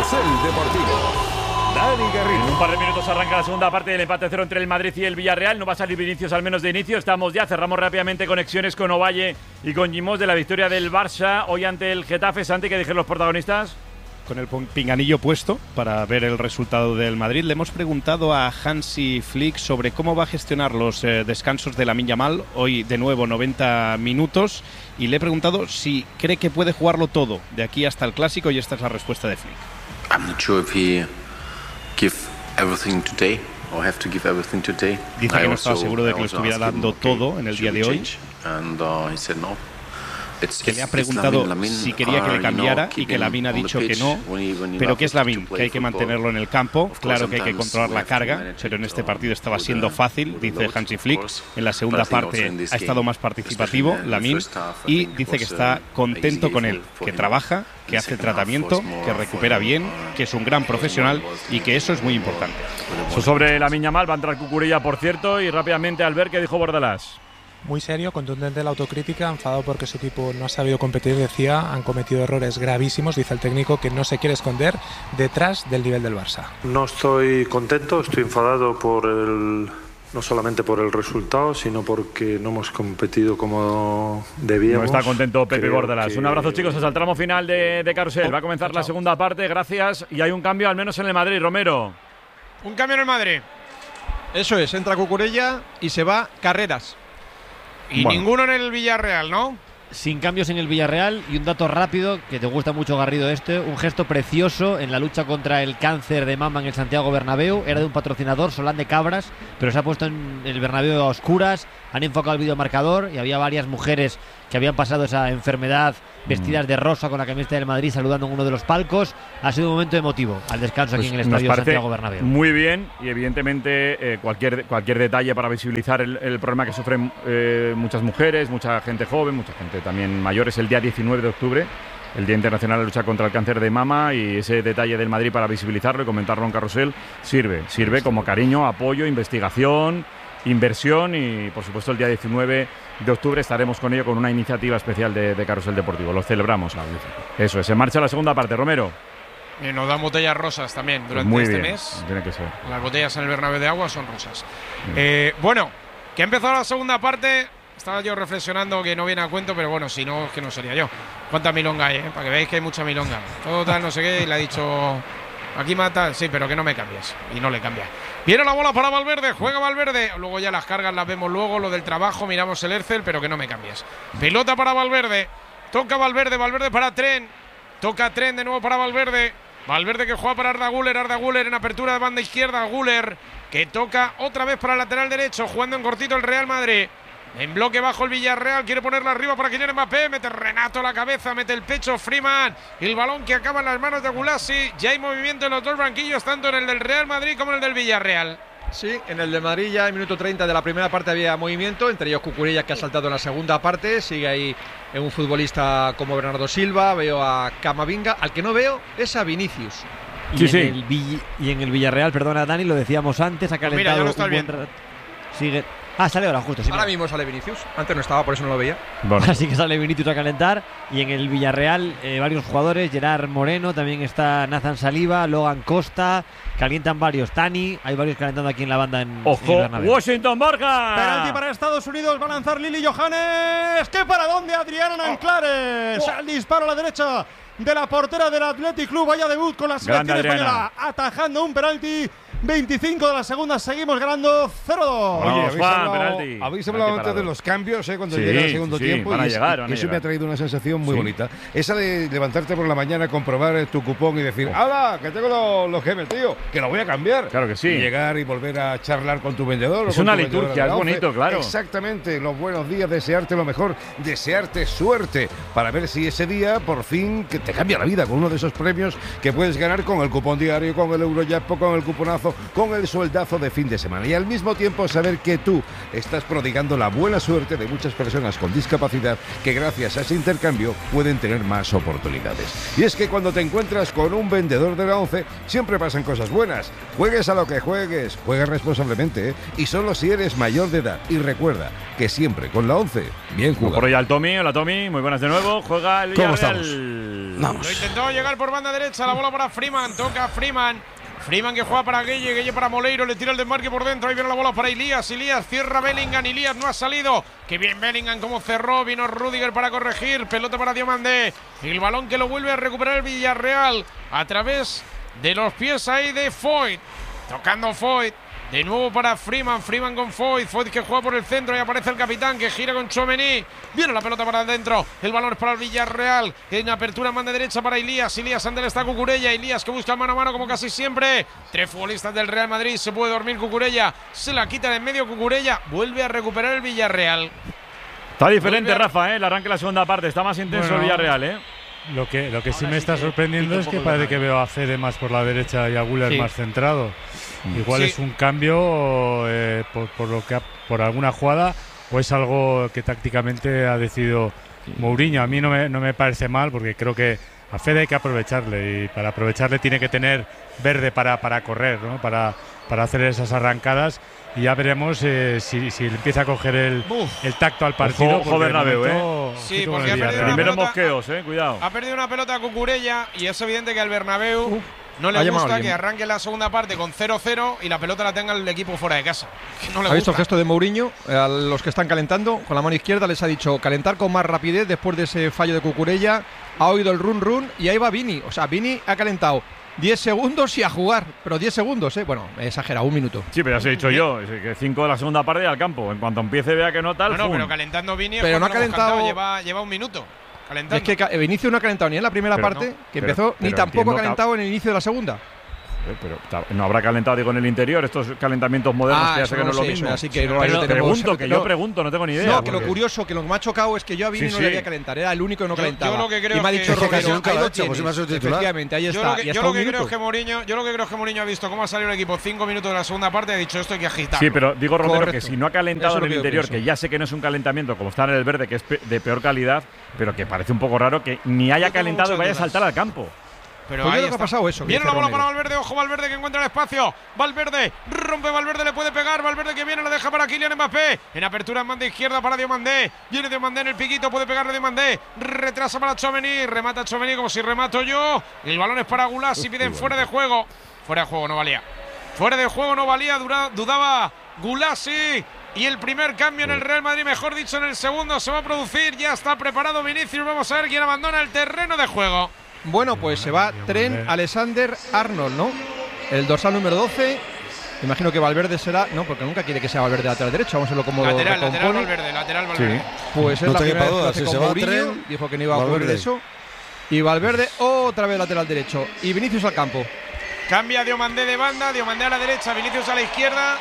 Carrusel Deportivo. Dani Garrido. En un par de minutos arranca la segunda parte del empate 0 entre el Madrid y el Villarreal. No va a salir Vinicius al menos de inicio. Estamos ya, cerramos rápidamente conexiones con Ovalle y con Gimos de la victoria del Barça hoy ante el Getafe. Santi, ¿qué dijeron los protagonistas? Con el pinganillo puesto para ver el resultado del Madrid, le hemos preguntado a Hansi Flick sobre cómo va a gestionar los descansos de Lamine Yamal. Hoy de nuevo 90 minutos y le he preguntado si cree que puede jugarlo todo de aquí hasta el Clásico y esta es la respuesta de Flick. I'm not sure if he give everything today or have to give everything today. Dice que no estaba seguro de que lo estuviera dando todo en el día de hoy. He said no. Que le ha preguntado si quería que le cambiara y que Lamine ha dicho que no, pero que es Lamine, que hay que mantenerlo en el campo, claro que hay que controlar la carga, pero en este partido estaba siendo fácil, dice Hansi Flick. En la segunda parte ha estado más participativo Lamine y dice que está contento con él, que trabaja, que hace tratamiento, que recupera bien, que es un gran profesional y que eso es muy importante. Eso sobre Lamine Yamal, va a entrar Cucurella, por cierto, y rápidamente Albert, ¿qué dijo Bordalás? Muy serio, contundente la autocrítica, enfadado porque su equipo no ha sabido competir, decía, han cometido errores gravísimos, dice el técnico, que no se quiere esconder detrás del nivel del Barça. No estoy contento, estoy enfadado no solamente por el resultado, sino porque no hemos competido como debíamos. No está contento Pepe Bordalás. Un abrazo, chicos, hasta el tramo final de Carrusel. Va a comenzar la segunda parte, gracias, y hay un cambio al menos en el Madrid, Romero. Un cambio en el Madrid. Eso es, entra Cucurella y se va Carreras. Y bueno, ninguno en el Villarreal, ¿no? Sin cambios en el Villarreal. Y un dato rápido, que te gusta mucho, Garrido, un gesto precioso en la lucha contra el cáncer de mama en el Santiago Bernabéu. Era de un patrocinador, Solán de Cabras, pero se ha puesto en el Bernabéu a oscuras. Han enfocado el videomarcador y había varias mujeres que habían pasado esa enfermedad vestidas de rosa con la camiseta del Madrid saludando en uno de los palcos. Ha sido un momento emotivo al descanso aquí en el Estadio Santiago Bernabéu. Muy bien, y evidentemente cualquier detalle para visibilizar el problema que sufren muchas mujeres, mucha gente joven, mucha gente también mayor. Es el día 19 de octubre, el Día Internacional de Lucha contra el Cáncer de Mama, y ese detalle del Madrid para visibilizarlo y comentarlo en Carrusel sirve como cariño, apoyo, investigación, inversión, y por supuesto el día 19 de octubre estaremos con ello con una iniciativa especial de Carrusel Deportivo. Lo celebramos. Eso es, en marcha la segunda parte, Romero. Y nos dan botellas rosas también durante mes. Tiene que ser. Las botellas en el Bernabéu de agua son rosas. Bueno, que ha empezado la segunda parte. Estaba yo reflexionando que no viene a cuento, pero bueno, si no, es que no sería yo. ¿Cuánta milonga hay? Para que veáis que hay mucha milonga. Todo tal, no sé qué, y le ha dicho... Aquí mata, sí, pero que no me cambies. Y no le cambia. Viene la bola para Valverde, juega Valverde. Luego ya las cargas las vemos luego, lo del trabajo, miramos el Ercel, pero que no me cambies. Pelota para Valverde. Toca Valverde para Tren. Toca Tren de nuevo para Valverde. Valverde que juega para Arda Güler en apertura de banda izquierda. Güler que toca otra vez para el lateral derecho, jugando en cortito el Real Madrid. En bloque bajo el Villarreal, quiere ponerla arriba para Kylian Mbappé, mete Renato la cabeza, mete el pecho Freeman, el balón que acaba en las manos de Gulasi. Ya hay movimiento en los dos banquillos, tanto en el del Real Madrid como en el del Villarreal. Sí, en el de Madrid ya en minuto 30 de la primera parte había movimiento, entre ellos Cucurella, que ha saltado en la segunda parte. Sigue ahí un futbolista como Bernardo Silva, veo a Camavinga, al que no veo es a Vinicius. Y en el Villarreal, perdona Dani, lo decíamos antes, ha calentado. Mira, ya lo estás viendo. Sigue. Sale ahora justo. Sí, ahora mismo sale Vinicius. Antes no estaba, por eso no lo veía. Bueno. Así que sale Vinicius a calentar. Y en el Villarreal varios jugadores. Gerard Moreno, también está Nathan Saliba, Logan Costa. Calientan varios. Tani, hay varios calentando aquí en la banda en Washington Borja. Penalti para Estados Unidos, va a lanzar Lili Johannes. ¿Qué para dónde? Adriana Anclares. El disparo a la derecha de la portera del Athletic Club. Vaya debut con la selección española, atajando un penalti. 25 de la segunda, seguimos ganando 0-2. Oye, habéis hablado antes de los cambios, cuando llega el segundo tiempo. Van a llegar. Eso me ha traído una sensación muy bonita. Esa de levantarte por la mañana, comprobar tu cupón y decir, ¡hala! Que tengo los gemes, tío, que lo voy a cambiar. Claro que sí. Y llegar y volver a charlar con tu vendedor. Es una liturgia, es bonito, claro. Exactamente, los buenos días, desearte lo mejor, desearte suerte para ver si ese día, por fin, que te cambia la vida con uno de esos premios que puedes ganar con el cupón diario, con el Eurojackpot, con el cuponazo, con el sueldazo de fin de semana, y al mismo tiempo saber que tú estás prodigando la buena suerte de muchas personas con discapacidad que gracias a ese intercambio pueden tener más oportunidades. Y es que cuando te encuentras con un vendedor de la ONCE siempre pasan cosas buenas. Juegues a lo que juegues, juega responsablemente, y solo si eres mayor de edad. Y recuerda que siempre con la ONCE, bien jugado. Por hoy al Tommy. Hola Tommy, muy buenas de nuevo. Juega el Villarreal. Lo intentó llegar por banda derecha, la bola para Freeman, toca Freeman. Freeman que juega para Gueye para Moleiro, le tira el desmarque por dentro, ahí viene la bola para Ilías, cierra Bellingham, Ilías no ha salido, que bien Bellingham como cerró, vino Rüdiger para corregir, pelota para Diomandé, el balón que lo vuelve a recuperar el Villarreal a través de los pies ahí de Foyt, tocando Foyt. De nuevo para Freeman con Foyt que juega por el centro y aparece el capitán que gira con Tchouaméni. Viene la pelota para adentro, el balón es para el Villarreal. En apertura manda derecha para Ilías ante él está Cucurella. Ilías que busca el mano a mano como casi siempre. 3 futbolistas del Real Madrid, se puede dormir Cucurella. Se la quita de en medio Cucurella, vuelve a recuperar el Villarreal. Está diferente Rafa, el arranque de la segunda parte, está más intenso el Villarreal, Lo que sí me está sorprendiendo es que parece que veo a Fede más por la derecha y a Güler más centrado. Igual es un cambio por alguna jugada o es algo que tácticamente ha decidido Mourinho. A mí no me parece mal porque creo que a Fede hay que aprovecharle y para aprovecharle tiene que tener verde para correr, ¿no? para hacer esas arrancadas. Y ya veremos si empieza a coger el tacto al partido. Ojo Bernabéu, Sí, porque ha perdido primeros mosqueos, cuidado. Ha perdido una pelota a Cucurella y es evidente que al Bernabéu no le gusta que arranque la segunda parte con 0-0 y la pelota la tenga el equipo fuera de casa. No le ¿Ha visto el gesto de Mourinho? A los que están calentando, con la mano izquierda les ha dicho calentar con más rapidez después de ese fallo de Cucurella. Ha oído el run y ahí va Vini. O sea, Vini ha calentado 10 segundos y a jugar, pero 10 segundos, Bueno, he exagerado, 1 minuto. Sí, pero ya os he dicho yo, que 5 de la segunda parte y al campo. En cuanto empiece vea que no tal. No, pero calentando Vini, pero no ha calentado. Lleva 1 minuto. Calentando. Es que Vinicius no ha calentado ni en la primera parte, que empezó, ni tampoco ha calentado en el inicio de la segunda. Pero no habrá calentado, digo, en el interior, estos calentamientos modernos que ya sé que no es lo mismo. Así que yo pregunto, no tengo ni idea. No, que lo curioso, que lo que me ha chocado es que yo a Vini no le había calentar, era el único que no calentaba. Yo lo que creo y me ha dicho Romero, efectivamente, ahí está. Yo lo que creo es que Mourinho ha visto cómo ha salido el equipo 5 minutos de la segunda parte y ha dicho esto hay que agitar. Sí, pero digo, Romero, que si no ha calentado en el interior, que ya sé que no es un calentamiento como está en el verde, que es de peor calidad, pero que parece un poco raro que ni haya calentado y vaya a saltar al campo. Pero pues ahí ha pasado eso. Viene la bola para Valverde, ojo Valverde que encuentra el espacio. Valverde, rompe Valverde, le puede pegar. Valverde que viene, lo deja para Kylian Mbappé. En apertura en banda izquierda para Diomandé. Viene Diomandé en el piquito, puede pegarle Diomandé. Retrasa para Tchouaméni, remata Tchouaméni como si remato yo. El balón es para Gulasi, piden fuera de juego. Fuera de juego no valía. Fuera de juego no valía, dudaba Gulasi. Y el primer cambio en el Real Madrid, mejor dicho en el segundo, se va a producir. Ya está preparado Vinicius, vamos a ver quién abandona el terreno de juego. Bueno, pues se va Trent Alexander-Arnold, ¿no? El dorsal número 12. Imagino que Valverde será. No, porque nunca quiere que sea Valverde lateral derecho. Vamos a verlo como lateral Valverde. Sí. Pues es la primera vez que hace con Mourinho. Dijo que no iba a ocurrir eso. Y Valverde otra vez lateral derecho. Y Vinicius al campo. Cambia Diomandé de banda. Diomandé a la derecha. Vinicius a la izquierda.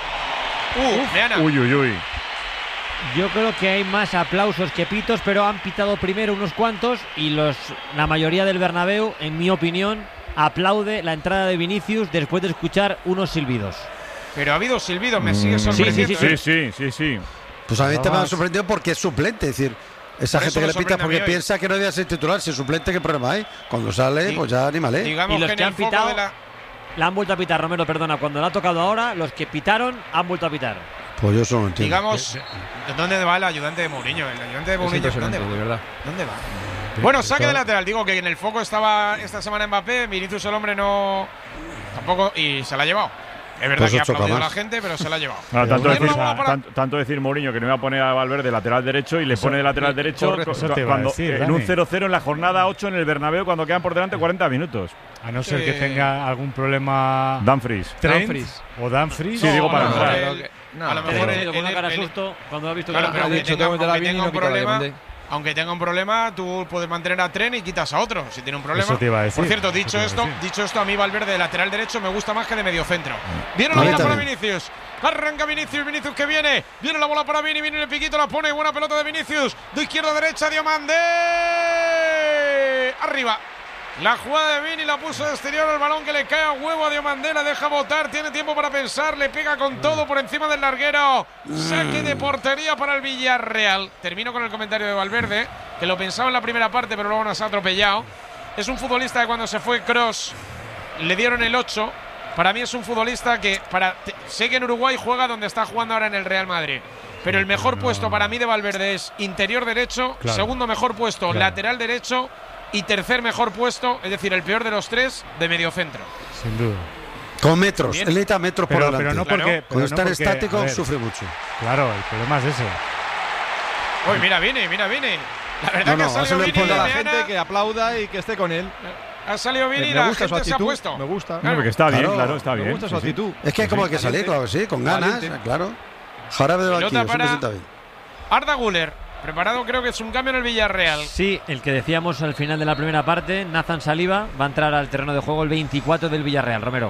Meana. Uy. Yo creo que hay más aplausos que pitos, pero han pitado primero unos cuantos y la mayoría del Bernabéu, en mi opinión, aplaude la entrada de Vinicius después de escuchar unos silbidos. Pero ha habido silbidos, me sigue sorprendiendo. Sí. Pues a mí me ha sorprendido porque es suplente, es decir, esa gente que le pita porque piensa que no debía ser titular, si es suplente, ¿qué problema hay? Cuando sale, pues ya anímale. Digamos y los que han pitado, la han vuelto a pitar, Romero, perdona, cuando le ha tocado ahora, los que pitaron han vuelto a pitar. Pues yo eso no entiendo. Digamos, ¿dónde va el ayudante de Mourinho? El ayudante de Mourinho, ¿dónde va? De verdad. ¿Dónde va? Bueno, saque de lateral. Digo que en el foco estaba esta semana Mbappé, Vinicius el hombre no… Tampoco, y se la ha llevado. Es verdad que ha aplaudido a la gente, pero se la ha llevado. Tanto decir Mourinho que no iba a poner a Valverde lateral derecho y le pone de lateral derecho en un 0-0 en la jornada 8 en el Bernabéu cuando quedan por delante 40 minutos. A no ser que tenga algún problema Dumfries. O Dumfries. Sí, digo para entrar. A lo mejor con una cara susto cuando ha visto que aunque tenga un problema, tú puedes mantener a Trent y quitas a otro si tiene un problema. Eso te iba a decir. Por cierto, dicho esto, a mí Valverde de lateral derecho me gusta más que de mediocentro. Viene la bola para Vinicius. Arranca Vinicius que viene la bola para Vini, viene el piquito, la pone, buena pelota de Vinicius. De izquierda a derecha, Diomandé. Arriba. La jugada de Vini la puso de exterior, el balón que le cae a huevo a Diomandé, la deja botar, tiene tiempo para pensar, le pega con todo por encima del larguero. Saque de portería para el Villarreal. Termino con el comentario de Valverde, que lo pensaba en la primera parte, pero luego nos ha atropellado. Es un futbolista que cuando se fue Kroos le dieron el 8. Para mí es un futbolista que sé que en Uruguay juega donde está jugando ahora en el Real Madrid. Pero el mejor puesto para mí de Valverde es interior derecho, segundo mejor puesto lateral derecho. y tercer mejor puesto, es decir, el peor de los 3 de mediocentro. Sin duda. Con metros, Bien. él necesita metros por delante. Pero no porque, Cuando está estático, a ver, sufre mucho. Claro, el problema es ese. Uy, mira, Vini. La verdad que ha salido Vini a la de gente Meana. que aplauda y que esté con él. Ha salido Vini y Me la gusta su gente se ha actitud, puesto. me gusta. No, porque está bien, Claro, claro, está bien. Me gusta su sí, sí. actitud. Es que como hay que salir, claro que sí, con ganas, Valiente. claro. Jarabe de Pelota banquillo, siempre para- sienta bien. Arda Güler, preparado, creo que es un cambio en el Villarreal. Sí, el que decíamos al final de la primera parte, Nathan Saliba va a entrar al terreno de juego el 24 del Villarreal, Romero.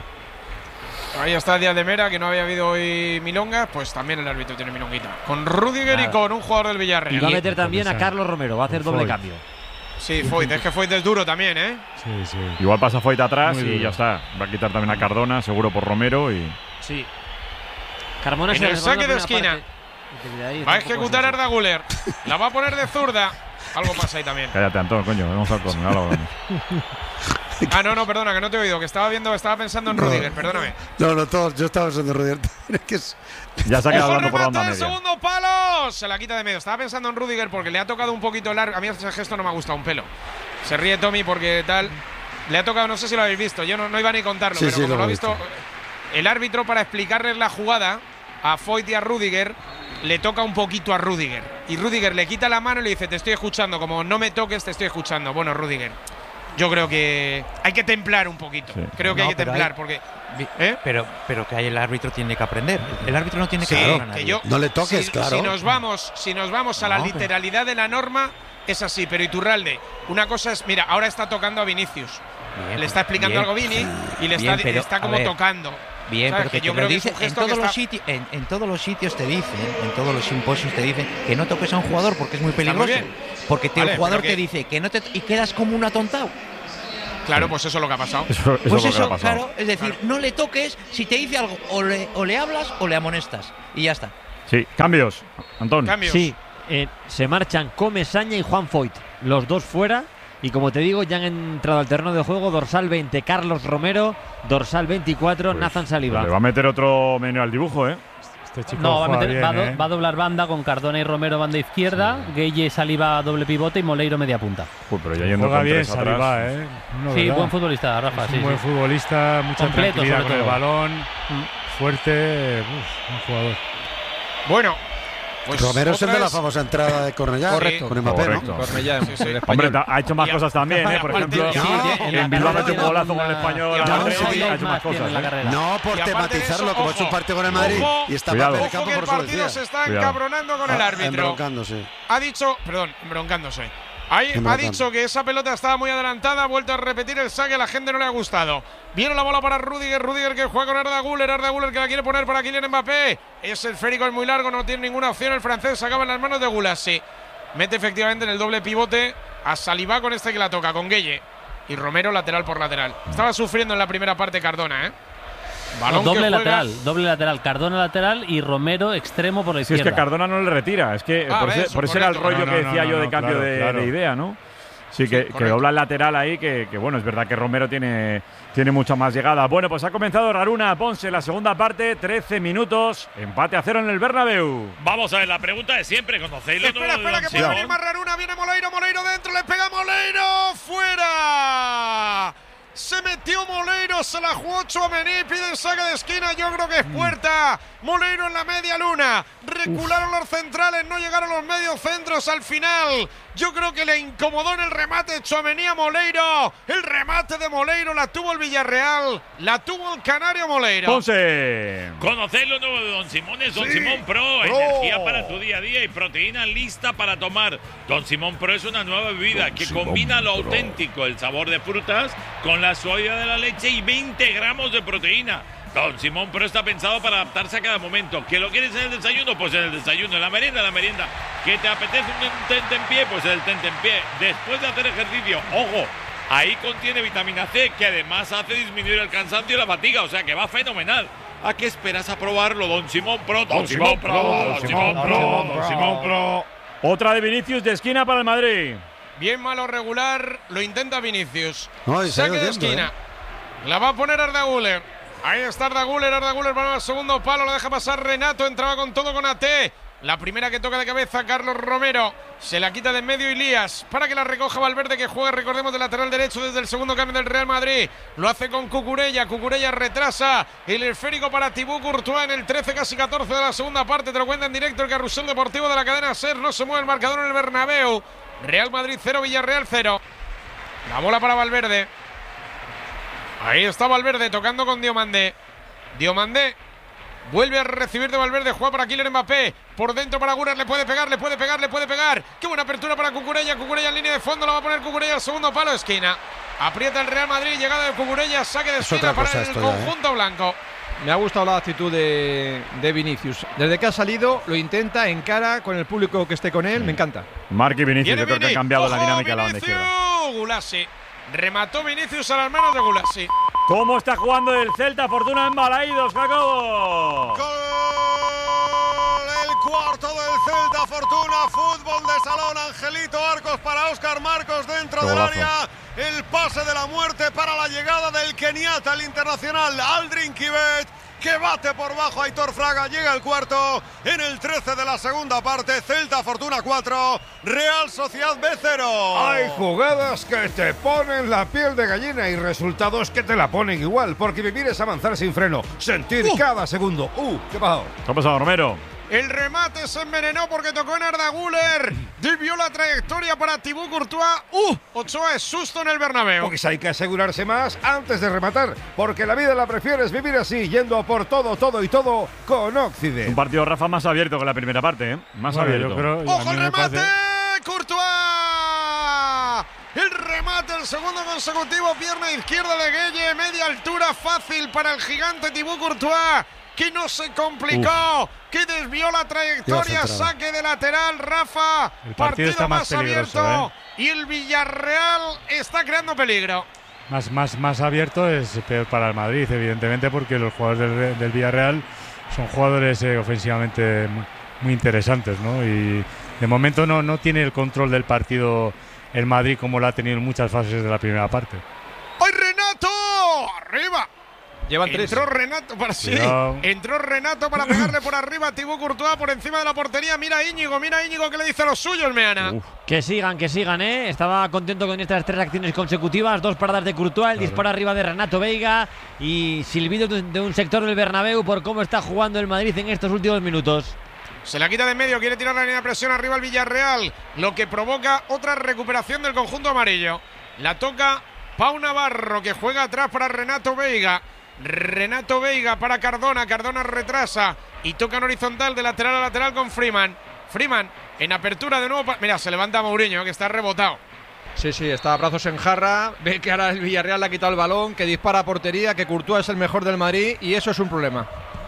Ahí está Díaz de Mera, que no había habido hoy milonga, pues también el árbitro tiene milonguita. Con Rudiger y con un jugador del Villarreal. Y va a meter también a Carlos Romero, va a hacer doble cambio. Sí, Foyt, es que Foyt es duro también, ¿eh? Sí. Igual pasa Foyt atrás Muy y duro. ya está. Va a quitar también a Cardona, seguro por Romero y… Sí. Carmona En se el resbaló saque de la primera esquina. parte. Desde ahí está Va a un poco ejecutar sensación. Arda Güler. La va a poner de zurda. Algo pasa ahí también. Cállate, Antón, coño, vamos al córner, ahora hablamos. Ah, no, perdona, que no te he oído, que estaba pensando en Rudiger, perdóname. No, todos, yo estaba pensando en Rudiger. Es que es… Ya se ha quedado ¡Ojo, hablando por la remate onda del media. segundo palo! Se la quita de medio. Estaba pensando en Rudiger porque le ha tocado un poquito el árbitro. A mí ese gesto no me ha gustado un pelo. Se ríe Tommy porque tal. Le ha tocado, no sé si lo habéis visto. Yo no iba ni a contarlo, Sí, pero sí, como lo lo ha he visto. El árbitro, para explicarles la jugada a Foyt y a Rudiger, le toca un poquito a Rudiger. Y Rudiger le quita la mano y le dice: te estoy escuchando. Como no me toques, te estoy escuchando. Bueno, Rudiger, yo creo que hay que templar un poquito. Sí. Creo que hay que templar porque. ¿Eh? Pero que ahí el árbitro tiene que aprender. El árbitro no tiene que Sí, ayudar a que nadie. yo, No le toques, si, claro. Si nos vamos a la No, pero- literalidad de la norma, es así. Pero Iturralde, una cosa es, mira, ahora está tocando a Vinicius. Bien, Le está explicando bien. algo a Vini y le Bien, está, pero, está a como ver, tocando. Bien, ¿Sabes? pero que yo te creo lo que es dice un en gesto todos que los está… sitios, en todos los sitios te dicen, en todos los simposios te dicen que no toques a un jugador porque es muy Está muy peligroso. bien. Porque Vale, el jugador pero que- te dice que no te y quedas como un atontado. Claro, pues eso es lo que ha pasado. Eso es lo Pues que le ha eso, pasado. claro, es decir, no le toques, si te dice algo, o le hablas o le amonestas. Y ya está. Sí, cambios. Antón. Cambios. Sí, se marchan Comesaña y Juan Foyt, los dos fuera. Y como te digo, ya han entrado al terreno de juego dorsal 20 Carlos Romero, dorsal 24 Pues, Nathan Saliba. Le va a meter otro menú al dibujo, ¿eh? Este chico No, va a, juega meter- bien, va, va a doblar banda con Cardona y Romero banda izquierda, Gueye, Saliba doble pivote y Moleiro media punta. Uy, pero ya yendo Juega con bien tres atrás. Saliba, ¿eh? Una Sí, verdad. buen futbolista, Rafa. Es Sí, un buen sí. futbolista, mucha Completo, tranquilidad sobre con el todo. balón, fuerte, un jugador. Bueno, pues Romero es el otra de la vez- famosa entrada de Cornellá. Correcto. Con Mbappé, Correcto. ¿no? Cornellá, Sí, sí. el Hombre, español. ha hecho más Y cosas también, ¿eh? Por aparte- ejemplo, sí, en Bilbao ha metido un golazo con el una- español. y al aparte- Madrid, sí, ha hecho más cosas. ¿eh? No por Y aparte de tematizarlo, eso, como ha hecho un ojo, partido con el Madrid ojo, y está cuidado. Mbappé en el Ojo campo que el por su partido se velocidad. está Cuidado. encabronando con el árbitro. Embroncándose. Ha dicho, perdón, embroncándose. Ahí ha Embroncando. dicho que esa pelota estaba muy adelantada, ha vuelto a repetir el saque, a la gente no le ha gustado. Viene la bola para Rudiger, Rudiger que juega con Arda Güler que la quiere poner para Kylian Mbappé. Es esférico, es muy largo, no tiene ninguna opción el francés, se acaba en las manos de Gulassi. Mete efectivamente en el doble pivote a Saliba con este que la toca, con Gueye. Y Romero lateral por lateral. Estaba sufriendo en la primera parte Cardona, ¿eh? Balón No, que juega. doble lateral. Cardona lateral y Romero extremo por la Si es izquierda. que Cardona no le retira, es que Ah, por ves, ese era el correcto. rollo No, que no, decía no, yo no, de cambio claro, de, claro. de idea, ¿no? Sí, que correcto. dobla el lateral ahí, que bueno, es verdad que Romero tiene mucha más llegada. Bueno, pues ha comenzado Raruna Ponce la segunda parte, 13 minutos, empate a 0 en el Bernabéu. Vamos a ver, la pregunta de siempre, ¿conocéis lo Espera, nuevo de que Don puede Simón? venir más Raruna, viene Moleiro, Moleiro dentro, le pega Moleiro, fuera. Se metió Moleiro, se la jugó Tchouaméni, pide el saque de esquina, yo creo que es puerta. Moleiro en la media luna, recularon los centrales, no llegaron los medios centros al final. Yo creo que le incomodó en el remate Tchouaméni a Moleiro. El remate de Moleiro la tuvo el Villarreal, la tuvo el canario Moleiro. Ponce. ¿Conocéis lo nuevo de Don Simón? Es Don Sí, Simón Pro, Pro. energía para tu día a día y proteína lista para tomar. Don Simón Pro es una nueva bebida que Simón combina lo Pro. auténtico, el sabor de frutas, con la suavidad de la leche y 20 gramos de proteína. Don Simón Pro está pensado para adaptarse a cada momento. ¿Que lo quieres en el desayuno? Pues en el desayuno. En la merienda, ¿Que te apetece un tentempié? Pues el tentempié. Después de hacer ejercicio, ojo, ahí contiene vitamina C, que además hace disminuir el cansancio y la fatiga. O sea que va fenomenal. ¿A qué esperas a probarlo, Don Simón Pro? Don Simón Pro, Don Simón Pro, Don Simón Pro. Otra de Vinicius de esquina para el Madrid. Bien malo regular, lo intenta Vinicius. No, y se ha Saque ido de yendo, esquina. La va a poner Arda Güler. Ahí está Arda Güler para el segundo palo, la deja pasar Renato, entraba con todo con AT. La primera que toca de cabeza Carlos Romero. Se la quita de en medio Ilías para que la recoja Valverde, que juega, recordemos, de lateral derecho desde el segundo cambio del Real Madrid. Lo hace con Cucurella. Cucurella retrasa el esférico para Thibaut Courtois en el 13, casi 14 de la segunda parte. Te lo cuenta en directo el Carrusel Deportivo de la cadena SER. No se mueve el marcador en el Bernabéu. Real Madrid 0, Villarreal 0. La bola para Valverde. Ahí está Valverde tocando con Diomandé. Diomandé vuelve a recibir de Valverde, juega para Kylian Mbappé, por dentro para Güler, le puede pegar. Qué buena apertura para Cucurella en línea de fondo, la va a poner Cucurella al segundo palo, esquina. Aprieta el Real Madrid, llegada de Cucurella, saque de esquina para el conjunto blanco. Me ha gustado la actitud de Vinicius. Desde que ha salido, lo intenta, encara con el público que esté con él, me encanta. Marc y Vinicius, yo creo que ha cambiado la dinámica de la banda izquierda. Gulasi. Remató Vinicius a las manos de Gulasi. ¿Cómo está jugando el Celta? Fortuna en Balaídos, Jacobo. Gol, el cuarto del Celta, Fortuna, fútbol de salón, Angelito Arcos para Óscar Marcos dentro del área. El pase de la muerte para la llegada del keniata, el internacional Aldrin Kibet, que bate por bajo a Aitor Fraga. Llega el cuarto en el 13 de la segunda parte. Celta Fortuna 4, Real Sociedad B 0. Hay jugadas que te ponen la piel de gallina y resultados que te la ponen igual, porque vivir es avanzar sin freno, sentir cada segundo. ¿Qué pasó? ¿Qué ha pasado, Romero? El remate se envenenó porque tocó en Arda Güler. Desvió la trayectoria para Thibaut Courtois. Ochoa es susto en el Bernabéu. Pues hay que asegurarse más antes de rematar, porque la vida la prefieres vivir así, yendo a por todo con Occident. Un partido, Rafa, más abierto que la primera parte, ¿eh? Más abierto. Yo creo, ¡ojo el remate! ¡Courtois! El remate, el segundo consecutivo, pierna izquierda de Gueye, media altura, fácil para el gigante Thibaut Courtois, que no se complicó, que desvió la trayectoria, saque de lateral, Rafa. El partido está más abierto, y el Villarreal está creando peligro. Más abierto es peor para el Madrid, evidentemente, porque los jugadores del Villarreal son jugadores ofensivamente muy interesantes, ¿no? Y de momento no tiene el control del partido el Madrid como lo ha tenido en muchas fases de la primera parte. ¡Ay, Renato! ¡Arriba! Llevan tres. Entró Renato para pegarle por arriba a Thibaut Courtois por encima de la portería. Mira Íñigo que le dice a los suyos, Meana. Que sigan, Estaba contento con estas 3 acciones consecutivas, 2 paradas de Courtois, el disparo arriba de Renato Veiga y silbido de un sector del Bernabéu por cómo está jugando el Madrid en estos últimos minutos. Se la quita de en medio, quiere tirar la línea de presión arriba al Villarreal, lo que provoca otra recuperación del conjunto amarillo. La toca Pau Navarro, que juega atrás para Renato Veiga para Cardona retrasa y toca en horizontal de lateral a lateral con Freeman en apertura de nuevo. Mira, se levanta Mourinho, que está rebotado. Sí, está a brazos en jarra, ve que ahora el Villarreal le ha quitado el balón, que dispara a portería, que Courtois es el mejor del Madrid y eso es un problema.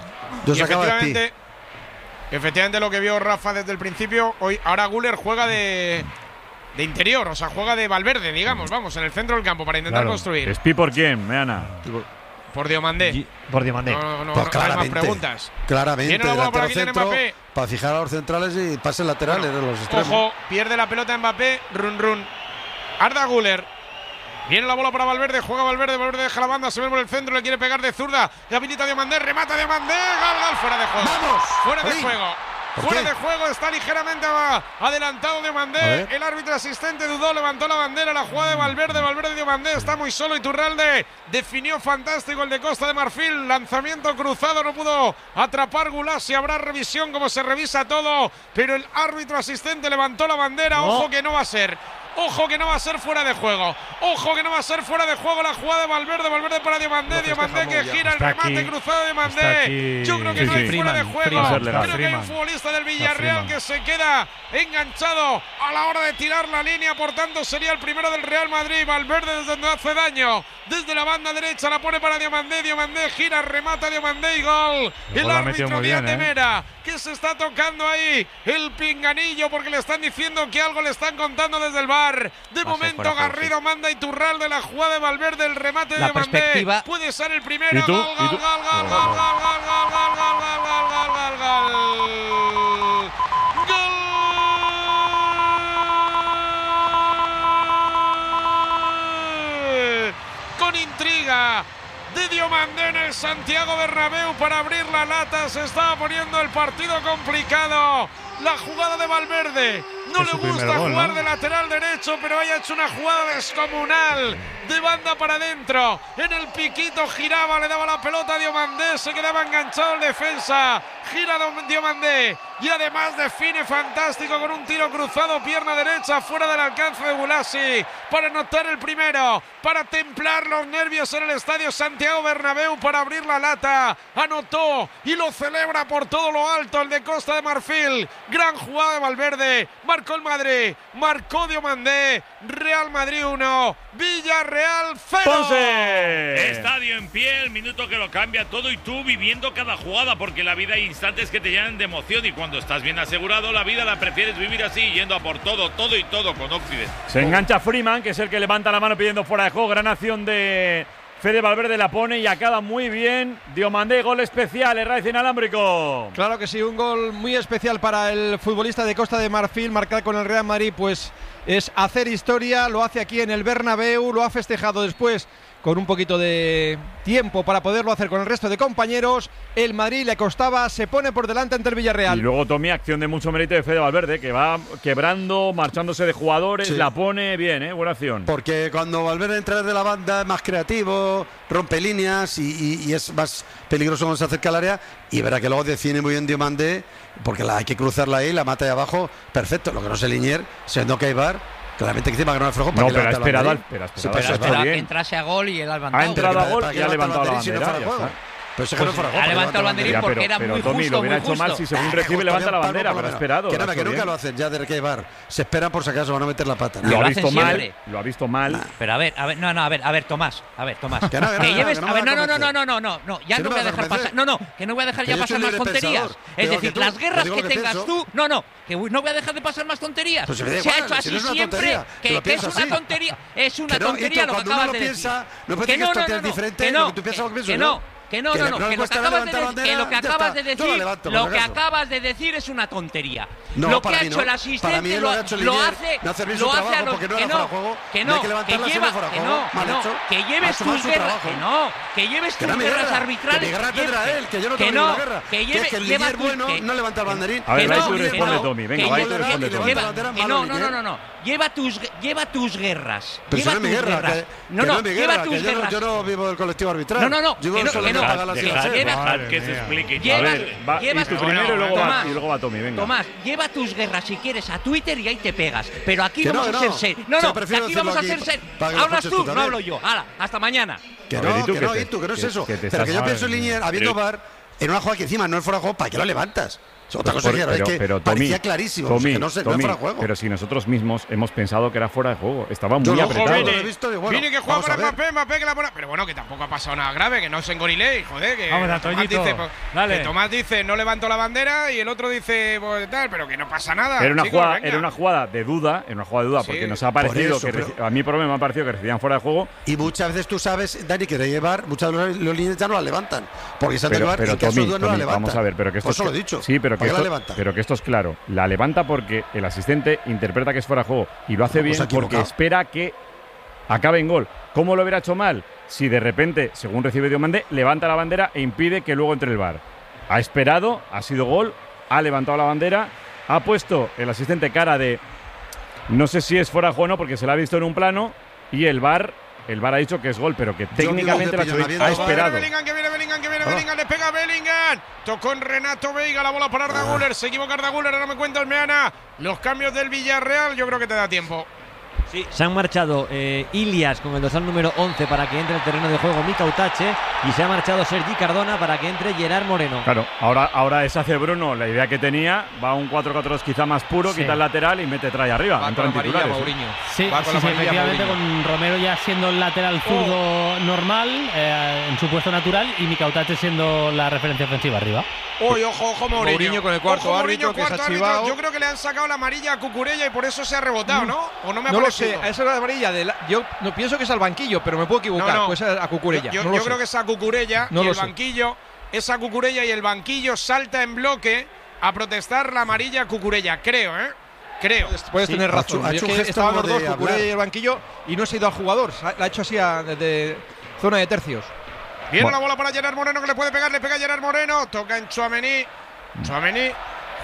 Efectivamente lo que vio Rafa desde el principio, ahora Güler juega de interior, o sea, juega de Valverde, digamos, vamos, en el centro del campo para intentar construir. ¿Espi por quién, Meana? Por Diomandé. No pues claramente, hay más preguntas. Claramente, delantero centro para fijar a los centrales y pases laterales de los extremos. Ojo, pierde la pelota Mbappé, run. Arda Güler. Viene la bola para Valverde, juega Valverde deja la banda, se ve por el centro, le quiere pegar de zurda, le habilita Diomandé, remata Diomandé, gol, fuera de juego. ¡Vamos! Fuera de juego. Fuera de juego, está ligeramente adelantado Diomandé. El árbitro asistente dudó, levantó la bandera. La jugada de Valverde Diomandé está muy solo. Iturralde definió fantástico el de Costa de Marfil. Lanzamiento cruzado, no pudo atrapar Gulasi. Habrá revisión como se revisa todo, pero el árbitro asistente levantó la bandera. Ojo que no va a ser. Ojo que no va a ser fuera de juego. Ojo que no va a ser fuera de juego la jugada de Valverde para Diomandé. Diomandé que gira el remate cruzado de Diomandé. Yo creo que no hay fuera de juego. Creo que hay un futbolista del Villarreal que se queda enganchado a la hora de tirar la línea. Por tanto, sería el primero del Real Madrid. Valverde desde donde hace daño. Desde la banda derecha la pone para Diomandé. Diomandé gira, remata Diomandé y gol. El árbitro Díaz de Mera, que se está tocando ahí el pinganillo porque le están diciendo que algo le están contando desde el bar. De momento Garrido manda Iturralde la jugada de Valverde, el remate de Diomandé. Puede ser el primero. Gol. Con intriga de Diomandé en el Santiago Bernabéu para abrir la lata. Se estaba poniendo el partido complicado. La jugada de Valverde No le gusta jugar de lateral derecho, pero haya hecho una jugada descomunal de banda para adentro. En el piquito giraba, le daba la pelota a Diomandé, se quedaba enganchado el defensa. Gira Diomandé y además define fantástico con un tiro cruzado, pierna derecha, fuera del alcance de Boulassi, para anotar el primero, para templar los nervios en el estadio Santiago Bernabéu, para abrir la lata. Anotó y lo celebra por todo lo alto el de Costa de Marfil. Gran jugada de Valverde. Marcó el Madrid, marcó Diomandé. Real Madrid 1, Villarreal 0. Estadio en pie, el minuto que lo cambia todo y tú viviendo cada jugada, porque la vida hay instantes que te llenan de emoción y cuando estás bien asegurado la vida la prefieres vivir así, yendo a por todo y todo con Occident. Se engancha Freeman, que es el que levanta la mano pidiendo fuera de juego. Gran acción de Fede Valverde, la pone y acaba muy bien. Diomandé, gol especial, Herraiz inalámbrico. Claro que sí, un gol muy especial para el futbolista de Costa de Marfil, marcar con el Real Madrid, pues es hacer historia. Lo hace aquí en el Bernabéu, lo ha festejado después con un poquito de tiempo para poderlo hacer con el resto de compañeros. El Madrid le costaba, se pone por delante ante el Villarreal. Y luego Tommy, acción de mucho mérito de Fede Valverde, que va quebrando, marchándose de jugadores, la pone bien, buena acción. Porque cuando Valverde entra desde la banda es más creativo, rompe líneas y es más peligroso cuando se acerca al área. Y verá que luego define muy bien Diomandé, porque hay que cruzarla ahí, la mata de abajo, perfecto. Lo que no sé Linier, siendo que hay VAR, claramente que encima que no es flojo. No, pero ha esperado que entrase a gol y él ha levantado. Ha entrado a gol y ha levantado la bandera. Pero ese que no fuera gol. Ha levantado el banderín porque era muy justo. Tommy lo hubiera hecho mal si según recibe levanta la bandera, pero ha esperado. Que nunca lo hacen ya de que hay VAR. Se esperan por si acaso, van a meter la pata. Lo ha visto mal. Pero a ver, Tomás. Que lleves. No, ya no voy a dejar pasar. Que no voy a dejar ya pasar más tonterías. Es decir, las guerras que tengas tú. Que no voy a dejar de pasar más tonterías. Se ha hecho así siempre. Que es una tontería. Es una tontería lo que acabas de decir. No puede decir que esto es diferente. Que lo que acabas de decir es una tontería. Lo que ha hecho el asistente lo hace a los que lleves tus guerras, que lleves tus guerras arbitrales. Que yo no tengo ninguna guerra. Que el Linier bueno no levanta el banderín. A ver, ahí tú responde Tommy. Venga, ahí tú responde Tommy. No. Lleva tus guerras. Pero si no es mi guerra. Lleva tus guerras. Yo no vivo del colectivo arbitral. Que se explique. A ver, y tú primero y luego va Tommy, venga. Tomás, lleva tus guerras si quieres a Twitter y ahí te pegas. Pero aquí vamos a ser serios. Aquí vamos a ser serios. ¿Hablas tú? No hablo yo. Hala, hasta mañana. Que no es eso. Pero que yo pienso en Linier, habiendo VAR, en una jugada que encima no es fuera de juego, ¿para qué lo levantas? Otra cosa es que parecía clarísimo, Tommy, que no es fuera de juego. Pero si nosotros mismos hemos pensado que era fuera de juego, estaba muy apretado. Vini que juega para Mbappé, que la bola. Pero bueno, que tampoco ha pasado nada grave, que no se engorilé, joder, que Tomás dice no levanto la bandera y el otro dice pues, tal, pero que no pasa nada. Era una jugada de duda, porque nos ha parecido a mí por lo menos me ha parecido que recibían fuera de juego. Y muchas veces tú sabes, Dani, que de llevar, muchas veces los líneas ya no la levantan, porque se han de llevar y que no la levantan. Vamos a ver, pero que esto eso lo he dicho. Sí, pero que esto es claro. La levanta porque el asistente interpreta que es fuera de juego y lo hace bien porque espera que acabe en gol. ¿Cómo lo hubiera hecho mal? Si de repente, según recibe Diomandé, levanta la bandera e impide que luego entre el VAR. Ha esperado, ha sido gol, ha levantado la bandera, ha puesto el asistente cara de no sé si es fuera de juego o no porque se la ha visto en un plano y el VAR ha dicho que es gol, pero que técnicamente ha esperado. Bellingham, le pega a Bellingham. Tocó en Renato Veiga la bola para Arda Güler. Se equivoca Arda Güler, ahora me cuenta el Meana. Los cambios del Villarreal, yo creo que te da tiempo. Sí, se han marchado Ilias con el dorsal número 11 para que entre el terreno de juego Mika Utache y se ha marchado Sergi Cardona para que entre Gerard Moreno. Claro, ahora es hace Bruno la idea que tenía, va a un 4-4-2 quizá más puro, quita el lateral y trae arriba. Va con amarilla Mourinho. Sí, efectivamente con Romero ya siendo el lateral zurdo normal en su puesto natural y Mika Utache siendo la referencia ofensiva arriba. Ojo Mourinho con el cuarto árbitro que se ha chivado. Yo creo que le han sacado la amarilla a Cucurella y por eso se ha rebotado, ¿no? ¿O no me ha parecido? Sí, esa es la amarilla. Yo no pienso que es al banquillo, pero me puedo equivocar. Pues a Cucurella. Yo creo que es a Cucurella y el banquillo. Es a Cucurella y el banquillo salta en bloque a protestar la amarilla a Cucurella. Creo. Puedes tener razón. Estaban los dos, Cucurella y el banquillo, y no se ha ido al jugador. La ha hecho así desde zona de tercios. Viene la bola para Gerard Moreno que le puede pegar. Le pega Gerard Moreno. Toca en Tchouaméni.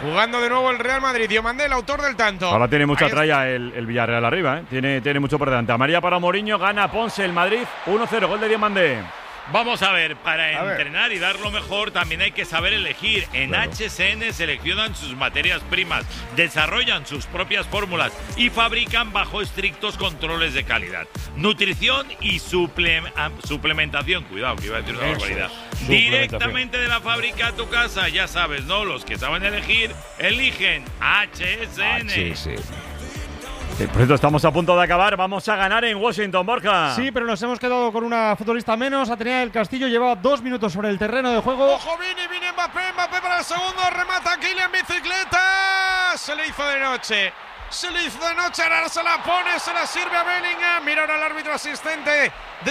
Jugando de nuevo el Real Madrid. Diomandé, el autor del tanto. Ahora tiene mucha tralla el Villarreal arriba, ¿eh? Tiene mucho por delante. Amarilla para Mourinho, gana Ponce el Madrid 1-0, gol de Diomandé. Vamos a ver, para entrenar y dar lo mejor también hay que saber elegir. En HSN seleccionan sus materias primas, desarrollan sus propias fórmulas y fabrican bajo estrictos controles de calidad. Nutrición y suplementación. Cuidado, que iba a decir una barbaridad. Directamente de la fábrica a tu casa, ya sabes, ¿no? Los que saben elegir, eligen HSN. Por cierto, estamos a punto de acabar. Vamos a ganar en Washington, Borja. Sí, pero nos hemos quedado con una futbolista menos. Atenea del Castillo lleva 2 minutos sobre el terreno de juego. ¡Ojo, Vini Mbappé para el segundo! ¡Remata Kylian, bicicleta! Se le hizo de noche. Ahora se la pone, se la sirve a Bellingham. Mira ahora el árbitro asistente.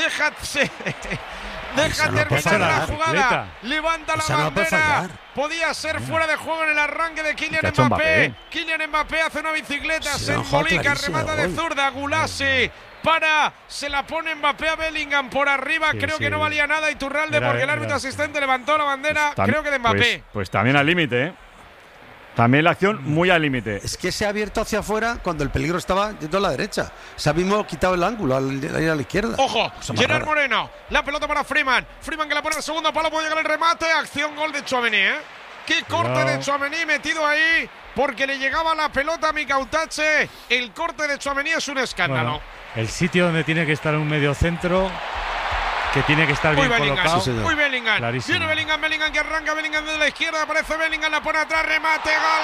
Deja terminar la jugada. Levanta la bandera. Podía ser fuera de juego en el arranque de Kylian Mbappé. Kylian Mbappé hace una bicicleta, se embolica, remata de zurda. Gulasi se la pone Mbappé a Bellingham por arriba. Creo que no valía nada Iturralde porque el árbitro asistente levantó la bandera. Creo que de Mbappé. Pues también al límite, ¿eh? También la acción muy al límite. Es que se ha abierto hacia afuera cuando el peligro estaba yendo a la derecha. Se ha mismo quitado el ángulo al ir a la izquierda. Ojo, Gerard Moreno. La pelota para Freeman. Freeman que la pone al segundo palo. Puede llegar el remate. Acción, gol de Tchouaméni, ¿eh? Qué corte de Tchouaméni metido ahí. Porque le llegaba la pelota a Mikautache. El corte de Tchouaméni es un escándalo. Bueno, el sitio donde tiene que estar un medio centro, que tiene que estar bien colocado. Muy Bellingham. Clarísimo. Viene Bellingham que arranca. Bellingham desde la izquierda. Aparece Bellingham, la pone atrás. Remate. Gol.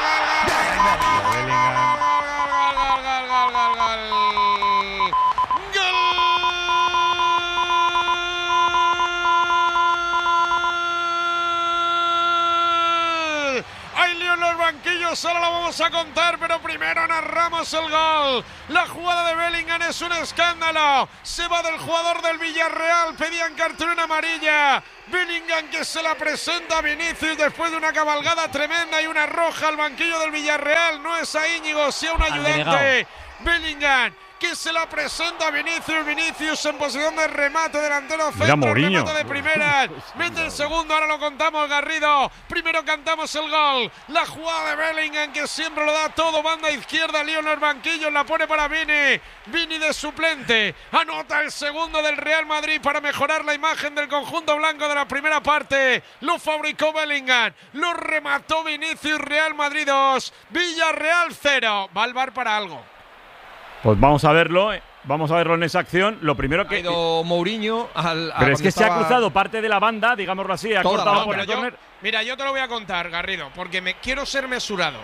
Hay lío en los banquillos, solo lo vamos a contar, pero primero narramos el gol. La jugada de Bellingham es un escándalo. Se va del jugador del Villarreal, pedían cartulina amarilla. Bellingham que se la presenta a Vinicius después de una cabalgada tremenda y una roja al banquillo del Villarreal. No es a Íñigo, sí a un ayudante. Bellingham que se la presenta a Vinicius en posición de remate, delantero centro, remate de primera, mete el segundo, ahora lo contamos Garrido, primero cantamos el gol, la jugada de Bellingham que siempre lo da todo, banda izquierda, lío en los banquillos, la pone para Vini de suplente, anota el segundo del Real Madrid para mejorar la imagen del conjunto blanco de la primera parte, lo fabricó Bellingham, lo remató Vinicius, Real Madrid 2, Villarreal 0, va al VAR para algo. Pues vamos a verlo en esa acción. Lo primero que. Ha ido Mourinho pero es que se ha cruzado parte de la banda, digámoslo así, ha cortado por el córner. Mira, yo te lo voy a contar, Garrido, porque quiero ser mesurado.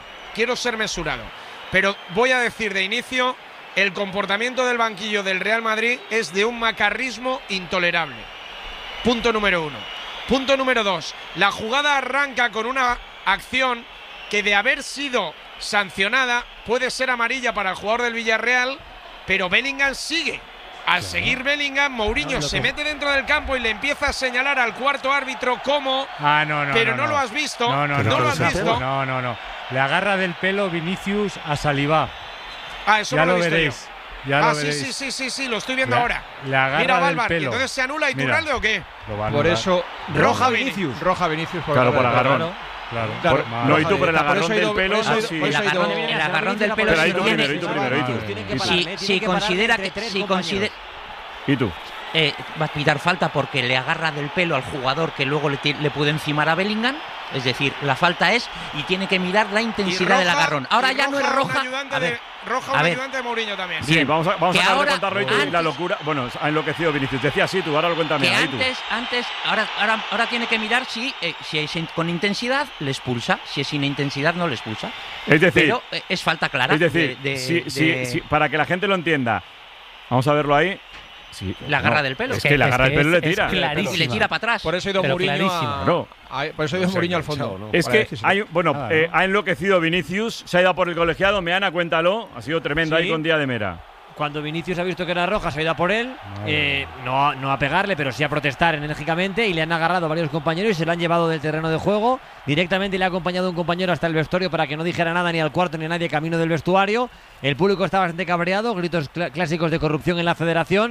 Pero voy a decir de inicio: el comportamiento del banquillo del Real Madrid es de un macarrismo intolerable. Punto número 1. Punto número 2. La jugada arranca con una acción que, de haber sido sancionada, puede ser amarilla para el jugador del Villarreal, pero Bellingham sigue. Al seguir Bellingham, Mourinho se mete dentro del campo y le empieza a señalar al cuarto árbitro cómo. Pero no lo has visto. No lo has visto. No. Le agarra del pelo Vinicius a Saliba. Eso ya no lo veréis. Sí, lo estoy viendo ahora. Le agarra mira, del Valvar, pelo. ¿entonces se anula Iturralde o qué? Por eso, roja Vinicius. Claro, por agarrón. Claro. No, y tú por el agarrón del pelo. El agarrón del pelo. Pero ahí tú primero. Si considera que. ¿Y tú? Va a pitar falta porque le agarra del pelo al jugador que luego le puede encimar a Bellingham. Es decir, la falta es y tiene que mirar la intensidad del agarrón. Ahora ya no es roja. Roja, un ayudante de Mourinho también. Sí, vamos a acabar de contarlo y la locura. Bueno, ha enloquecido Vinicius. Decía sí, tú, ahora lo cuéntame. Ahora tiene que mirar si es con intensidad, le expulsa. Si es sin intensidad, no le expulsa. Es decir, pero es falta clara. Es decir, para que la gente lo entienda, vamos a verlo ahí. Sí, la agarra del pelo. Es que la agarra del pelo le tira. Y le tira para atrás. Por eso ha ido Mourinho al fondo. Es que ha enloquecido Vinicius, se ha ido a por el colegiado. Meana, cuéntalo. Ha sido tremendo ahí con Díaz de Mera. Cuando Vinicius ha visto que era roja, se ha ido a por él. No a pegarle, pero sí a protestar enérgicamente. Y le han agarrado varios compañeros y se lo han llevado del terreno de juego. Directamente le ha acompañado un compañero hasta el vestuario para que no dijera nada ni al cuarto ni a nadie camino del vestuario. El público está bastante cabreado. Gritos clásicos de corrupción en la federación.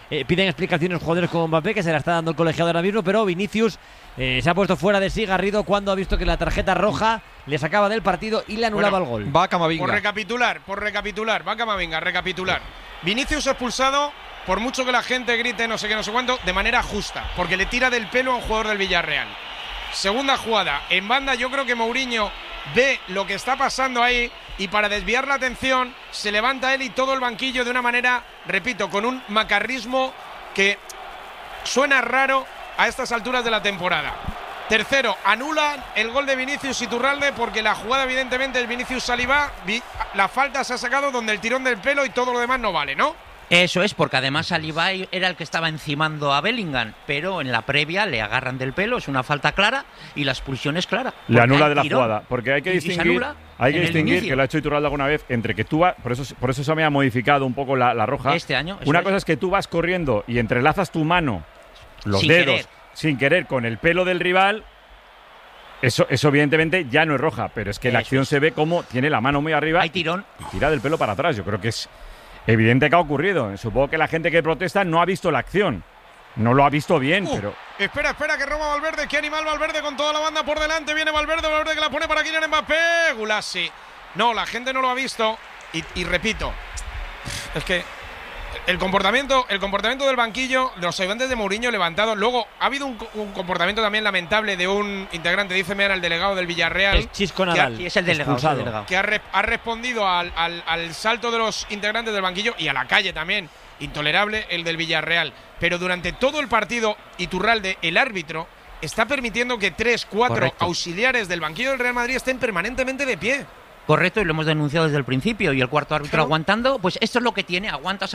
piden explicaciones jugadores como Mbappé, que se la está dando el colegiado ahora mismo, pero Vinicius se ha puesto fuera de sí, Garrido, cuando ha visto que la tarjeta roja le sacaba del partido y le anulaba el gol. Va Camavinga. Por recapitular, va Camavinga, recapitular. Vinicius expulsado, por mucho que la gente grite no sé qué, no sé cuánto, de manera justa, porque le tira del pelo a un jugador del Villarreal. Segunda jugada, en banda yo creo que Mourinho ve lo que está pasando ahí y para desviar la atención se levanta él y todo el banquillo de una manera, repito, con un macarrismo que suena raro a estas alturas de la temporada. Tercero, anulan el gol de Vinicius Iturralde porque la jugada evidentemente es Vinicius Saliba, la falta se ha sacado donde el tirón del pelo y todo lo demás no vale, ¿no? Eso es, porque además Saliba era el que estaba encimando a Bellingham, pero en la previa le agarran del pelo, es una falta clara y la expulsión es clara. Le anula de la jugada, porque hay que distinguir, que lo ha hecho Iturralde alguna vez, entre que tú vas, por eso se me ha modificado un poco la roja. Este año. Una cosa es que tú vas corriendo y entrelazas tu mano, los sin dedos, querer. sin querer, con el pelo del rival. Eso evidentemente ya no es roja, pero es que la acción se ve como tiene la mano muy arriba. Hay tirón. Y tira del pelo para atrás. Yo creo que es evidente que ha ocurrido. Supongo que la gente que protesta no ha visto la acción. No lo ha visto bien, pero... Espera, que roba Valverde. Qué animal Valverde con toda la banda por delante. Viene Valverde que la pone para Kylian Mbappé. Gulassi. No, la gente no lo ha visto. Y repito, es que el comportamiento del banquillo, los ayudantes de Mourinho levantados. Luego ha habido un comportamiento también lamentable de un integrante, dice Meana, el delegado del Villarreal. El Chisco Nadal. Es el delegado. Que ha respondido al salto de los integrantes del banquillo y a la calle también. Intolerable el del Villarreal. Pero durante todo el partido, Iturralde, el árbitro, está permitiendo que 3-4 auxiliares del banquillo del Real Madrid estén permanentemente de pie. Correcto, y lo hemos denunciado desde el principio. Y el cuarto árbitro aguantando, pues esto es lo que tiene. Aguantas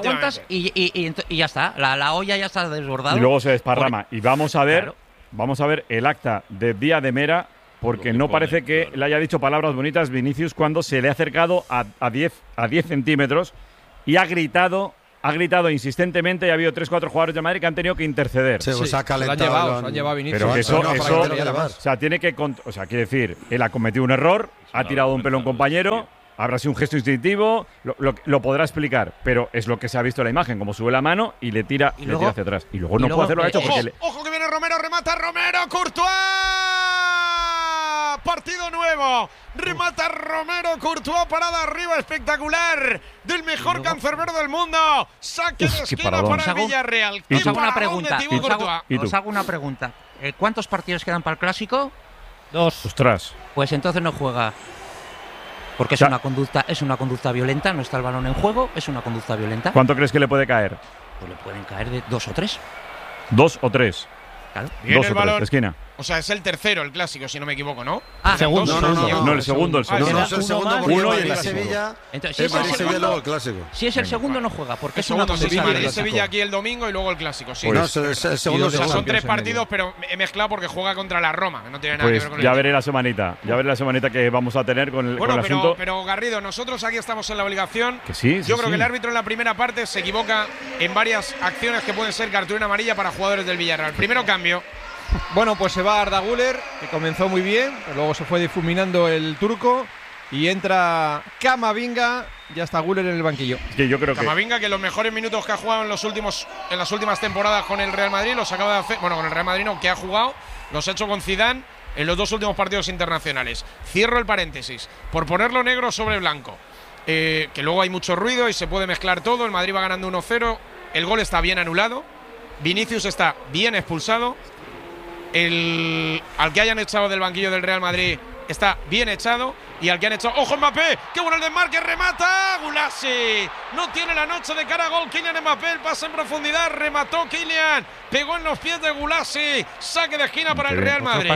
y ya está. La olla ya está desbordada. Y luego se desparrama. Y vamos a ver el acta de Díaz de Mera, porque no parece que le haya dicho palabras bonitas Vinicius cuando se le ha acercado a 10 centímetros y ha gritado insistentemente, y ha habido 3-4 jugadores de Madrid que han tenido que interceder. Se ha calentado. Se han llevado Vinicius. Pero quiere decir, él ha cometido un error, ha tirado un pelo a un compañero, habrá sido un gesto instintivo, lo podrá explicar, pero es lo que se ha visto en la imagen, como sube la mano y le tira hacia atrás. Y luego no puede hacerlo, hecho porque... ¡Ojo que viene Romero, remata Romero, Courtois! Partido nuevo, remata Romero, Courtois, parada arriba espectacular del mejor cancerbero del mundo, saque de esquina para el Villarreal. Os hago una pregunta. ¿Cuántos partidos quedan para el Clásico? 2. Ostras. Pues entonces no juega. Porque es una conducta violenta, no está el balón en juego, es una conducta violenta. ¿Cuánto crees que le puede caer? Pues le pueden caer de 2 o 3. 2 o 3. Claro. 2 o 3 de esquina. O sea, es el tercero el Clásico, si no me equivoco, ¿no? Segundo. No, el segundo. Es el segundo porque uno y el el Sevilla. Entonces, el Clásico. Si es el segundo, no juega, porque es una conducta violenta. Madrid-Sevilla aquí el domingo y luego el Clásico, sí. No, es el segundo. O sea, son 3 partidos, pero he mezclado porque juega contra la Roma, que no tiene nada que ver con el ya veré la semanita que vamos a tener con el asunto. Pero Garrido, nosotros aquí estamos en la obligación. Que sí, Yo creo que el árbitro en la primera parte se equivoca en varias acciones que pueden ser cartulina amarilla para jugadores del Villarreal. Primero cambio. Bueno, pues se va Arda Güler, que comenzó muy bien, pero luego se fue difuminando el turco y entra Camavinga. Ya está Güler en el banquillo. Que yo creo Camavinga, que los mejores minutos que ha jugado en las últimas temporadas con el Real Madrid los acaba de hacer. Bueno, con el Real Madrid no, que ha jugado, los ha hecho con Zidane en los 2 últimos partidos internacionales. Cierro el paréntesis por ponerlo negro sobre blanco. Que luego hay mucho ruido y se puede mezclar todo. El Madrid va ganando 1-0. El gol está bien anulado. Vinicius está bien expulsado. Al que hayan echado del banquillo del Real Madrid está bien echado. Y al que han echado... ¡Ojo Mbappé! ¡Qué bueno el desmarque! ¡Remata! ¡Gulassi! No tiene la noche de cara a gol Kylian Mbappé. El pase en profundidad. Remató Kylian. Pegó en los pies de Gulassi. Saque de esquina para el Real Madrid.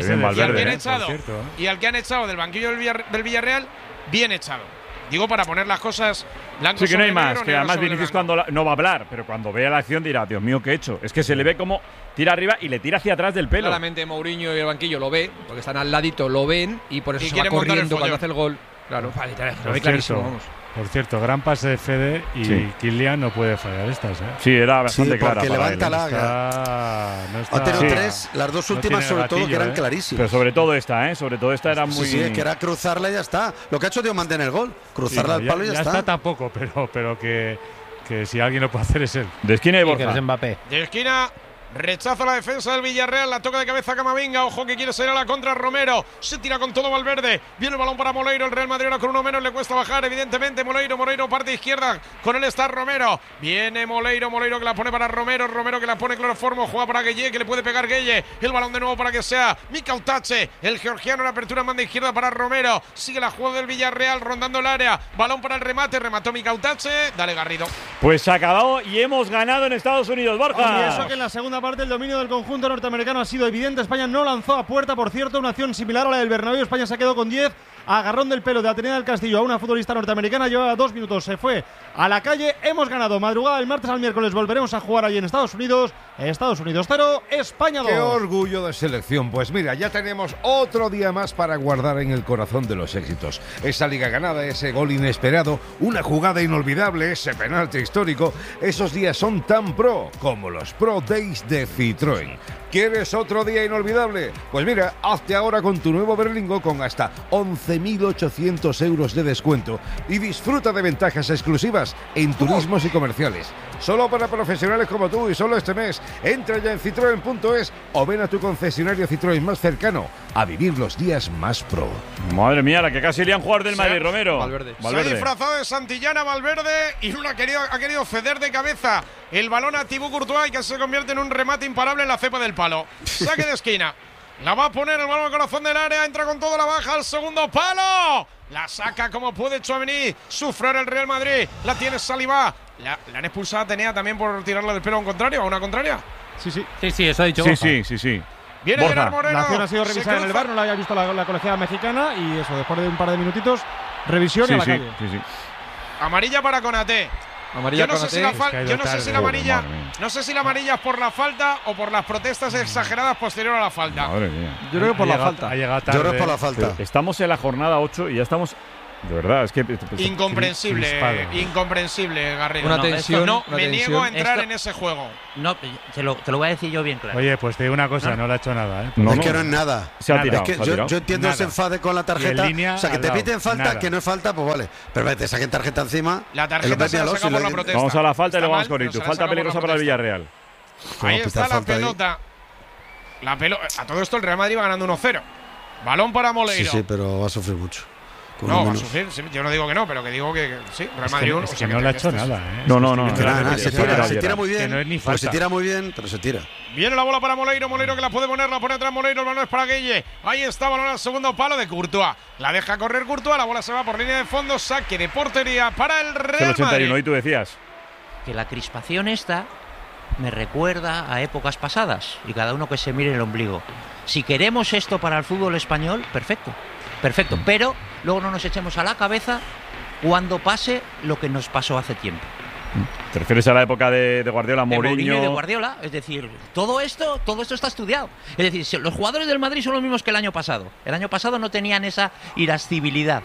Y al que han echado del banquillo del Villarreal, bien echado. Digo, para poner las cosas blancas. Sí, que no hay más. Que además Vinicius cuando no va a hablar, pero cuando vea la acción dirá, Dios mío, ¿qué he hecho? Es que se le ve como tira arriba y le tira hacia atrás del pelo. Claramente Mourinho y el banquillo lo ve, porque están al ladito, lo ven y por eso se va corriendo cuando hace el gol. Claro, lo ve clarísimo, vamos. Por cierto, gran pase de Fede y Kylian no puede fallar estas, ¿eh? Sí, era bastante clara. Porque levanta la. Ha tenido 3, las 2 últimas sobre todo que eran clarísimas. Pero sobre todo esta era muy. Sí, que era cruzarla y ya está. Lo que ha hecho Diomande en el gol, cruzarla al palo y ya está. Ya está tampoco, pero que si alguien lo puede hacer es él. De esquina y Borja. Que es Mbappé. De esquina. Rechaza la defensa del Villarreal, la toca de cabeza Camavinga, ojo que quiere salir a la contra Romero, se tira con todo Valverde, viene el balón para Moleiro, el Real Madrid ahora con uno menos, le cuesta bajar evidentemente Moleiro parte izquierda, con él está Romero, viene Moleiro que la pone para Romero que la pone cloroformo, juega para Gueye, que le puede pegar Gueye, el balón de nuevo para que sea Mikautache, el georgiano en apertura manda izquierda para Romero, sigue la jugada del Villarreal rondando el área, balón para el remate, remató Mikautache, dale Garrido. Pues se ha acabado y hemos ganado en Estados Unidos, Borja. Y eso que en la segunda parte el dominio del conjunto norteamericano ha sido evidente. España no lanzó a puerta, por cierto, una acción similar a la del Bernabéu. España se quedó con 10. Agarrón del pelo de Atenea del Castillo a una futbolista norteamericana. Llevaba 2 minutos, se fue a la calle. Hemos ganado. Madrugada del martes al miércoles volveremos a jugar allí en Estados Unidos. Estados Unidos 0, España 2. Qué orgullo de selección. Pues mira, ya tenemos otro día más para guardar en el corazón de los éxitos. Esa liga ganada, ese gol inesperado, una jugada inolvidable, ese penalti histórico. Esos días son tan pro como los Pro Days de Citroën. ¿Quieres otro día inolvidable? Pues mira, hazte ahora con tu nuevo Berlingo con hasta 11.800 euros de descuento y disfruta de ventajas exclusivas en turismos y comerciales. Solo para profesionales como tú y solo este mes. Entra ya en citroen.es o ven a tu concesionario Citroën más cercano a vivir los días más pro. Madre mía, la que casi le han jugado del Madrid, Romero. Valverde. Se ha disfrazado de Santillana Valverde y ha querido ceder de cabeza el balón a Thibaut Courtois y que se convierte en un remate imparable en la cepa del palo. Saque de esquina. La va a poner el balón al corazón del área. Entra con todo, la baja al segundo palo. La saca como puede Tchouaméni. Sufre el Real Madrid. La tiene Saliba. La han expulsado a Atenea también por tirarla del pelo a un contrario, a una contraria. Sí, eso ha dicho Borja. Sí. Viene Gerard Moreno. La acción ha sido revisada en el VAR, no la había visto la colegiada mexicana y eso, después de un par de minutitos, revisión y a la calle. Amarilla para Konaté. Yo no sé si la amarilla, no sé si la amarilla es por la falta o por las protestas exageradas posterior a la falta. Madre mía. Yo creo que por la falta. Yo creo que por la falta. Estamos en la jornada 8 y ya estamos. De verdad, es que. Incomprensible, Garrido. Una tensión. Me niego a entrar en ese juego. No, te lo voy a decir yo bien claro. Oye, pues te digo una cosa, no le ha hecho nada, ¿eh? Que no es nada. Se ha tirado. Es que yo entiendo ese enfade con la tarjeta. O sea, que te piten falta, que no es falta, pues vale. Pero te saquen tarjeta encima. La tarjeta se la saca por la protesta. Vamos a la falta y luego vamos con Itu. Falta peligrosa para el Villarreal. Ahí está la pelota. A todo esto el Real Madrid va ganando 1-0. Balón para Moleiro. Sí, pero va a sufrir mucho. No, va a sufrir. Yo no digo que no, pero que digo que sí. Real Madrid es que no le ha hecho nada, ¿eh? No. Se tira muy bien. No es ni falta. Se tira muy bien, pero se tira. Viene la bola para Moleiro que la puede poner, la pone atrás Moleiro, el balón es para Gueye. Ahí está, balón al segundo palo de Courtois. La deja correr Courtois, la bola se va por línea de fondo, saque de portería para el Real Madrid. El 81, y tú decías. Que la crispación esta me recuerda a épocas pasadas y cada uno que se mire el ombligo. Si queremos esto para el fútbol español, perfecto, pero luego no nos echemos a la cabeza cuando pase lo que nos pasó hace tiempo. ¿Te refieres a la época de Guardiola, Mourinho? Y de Guardiola, es decir, todo esto está estudiado. Es decir, los jugadores del Madrid son los mismos que el año pasado. El año pasado no tenían esa irascibilidad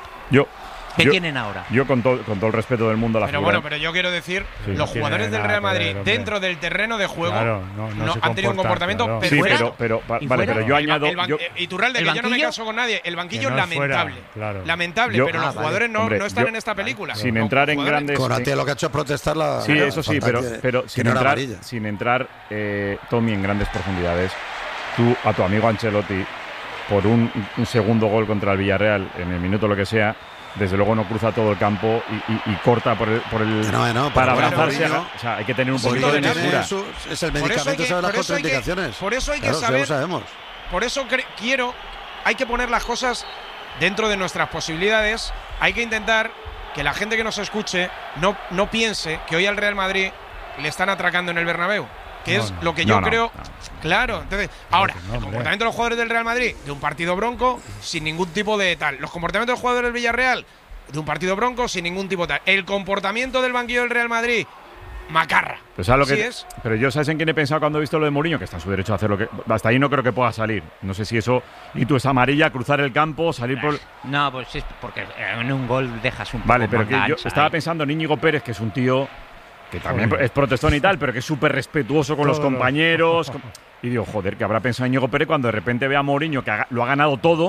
que tienen ahora. Yo con todo el respeto del mundo a la figura. Bueno, pero yo quiero decir, los jugadores del Real Madrid dentro del terreno de juego no han tenido un comportamiento perfecto. Pero yo añado. Iturralde, que yo no me caso con nadie. El banquillo es lamentable. Lamentable, pero los jugadores no están en esta película. Sin entrar en grandes. Konaté lo que ha hecho es protestar la. Sí, eso sí, pero sin entrar, Tommy, en grandes profundidades. Tú, a tu amigo Ancelotti, por un segundo gol contra el Villarreal, en el minuto lo que sea, desde luego no cruza todo el campo y corta por el para abrazarse. O sea, hay que tener un poquito de mesura. Es el medicamento, sabe las contraindicaciones. Por eso hay que saber. Ya lo sabemos. Por eso hay que poner las cosas dentro de nuestras posibilidades. Hay que intentar que la gente que nos escuche no piense que hoy al Real Madrid le están atracando en el Bernabéu. Que es lo que yo creo. Claro, entonces, ahora, el comportamiento de los jugadores del Real Madrid, de un partido bronco, sin ningún tipo de tal. Los comportamientos de los jugadores del Villarreal, de un partido bronco, sin ningún tipo de tal. El comportamiento del banquillo del Real Madrid, macarra. Pero yo, ¿sabes en quién he pensado cuando he visto lo de Mourinho? Que está en su derecho a hacer lo que. Hasta ahí no creo que pueda salir. No sé si eso. Y tú, es amarilla, cruzar el campo, salir por. No, pues sí, porque en un gol dejas un poco. Vale, pero que yo estaba pensando en Íñigo Pérez, que es un tío que también es protestón y tal, pero que es súper respetuoso con los compañeros. Y digo, joder, que habrá pensado Íñigo Pérez cuando de repente ve a Mourinho que lo ha ganado todo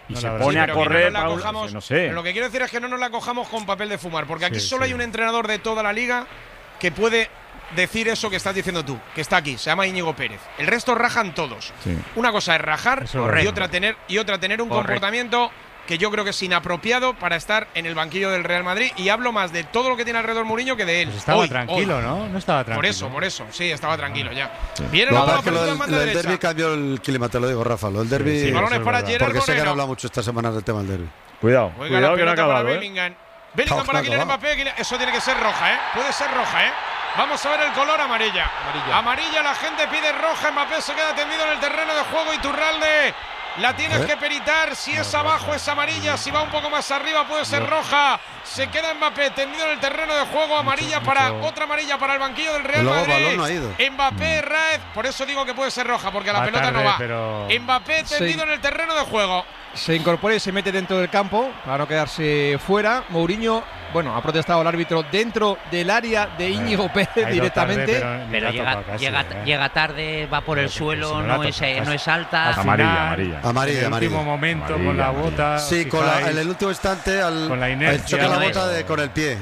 y se pone a correr. No sé. Pero lo que quiero decir es que no nos la cojamos con papel de fumar, porque aquí solo hay un entrenador de toda la liga que puede decir eso que estás diciendo tú, que está aquí, se llama Íñigo Pérez. El resto rajan todos. Sí. Una cosa es rajar y otra tener un comportamiento que yo creo que es inapropiado para estar en el banquillo del Real Madrid, y hablo más de todo lo que tiene alrededor Mourinho que de él. Pues estaba tranquilo, ¿no? No estaba tranquilo. Por eso, sí, estaba tranquilo ya. Sí. Viene la lo del derbi cambió el clima, te lo digo, Rafa. Lo del derbi. Sí, balones para Gerard porque sé que han hablado mucho esta semana del tema del derbi. Cuidado que no ha acabado. Bellingham para Kylian Mbappé. Eso tiene que ser roja, ¿eh? Puede ser roja, ¿eh? Vamos a ver el color amarilla. Amarilla, la gente pide roja. Mbappé se queda tendido en el terreno de juego. Iturralde la tienes que peritar. Si es abajo es amarilla. Si va un poco más arriba puede ser roja. Se queda Mbappé tendido en el terreno de juego. Amarilla otra amarilla para el banquillo del Real Madrid. Mbappé, Raez. Por eso digo que puede ser roja, porque la pelota no va. Mbappé tendido en el terreno de juego. Se incorpora y se mete dentro del campo para no quedarse fuera. Mourinho, ha protestado el árbitro dentro del área de Íñigo Pérez directamente. Pero llega tarde, va por el suelo, no es alta. Amarilla. En el último momento, con la bota. Sí, en el último instante con la inercia. Choca la bota con el pie.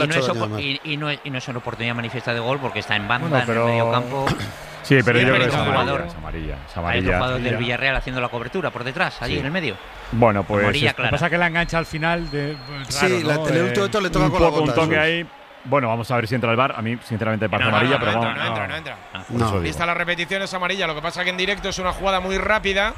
Y no es una oportunidad manifiesta de gol porque está en banda, en el medio campo. Sí, pero yo creo que es amarilla. Hay un jugador del Villarreal haciendo la cobertura por detrás, allí en el medio. Bueno, pues lo que pasa es que la engancha al final en el último le toca con la bota. Un toque ahí. Bueno, vamos a ver si entra el VAR. A mí, sinceramente, me parece amarilla, pero vamos. No entra. Vista la repetición es amarilla. Lo que pasa es que en directo es una jugada muy rápida.